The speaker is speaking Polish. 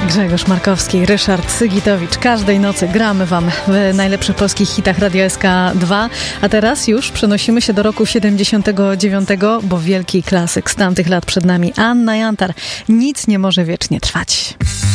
Grzegorz Markowski, Ryszard Sygitowicz. Każdej nocy gramy Wam w najlepszych polskich hitach Radio SK2. A teraz już przenosimy się do roku 79, bo wielki klasyk z tamtych lat przed nami. Anna Jantar. Nic nie może wiecznie trwać.